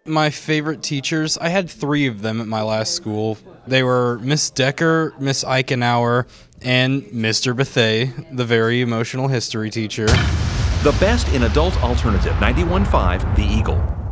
My favorite teachers, I had 3 of them at my last school. They were Miss Decker, Miss Eichenauer, and Mr. Bethay, the very emotional history teacher. The best in adult alternative 91.5 The Eagle.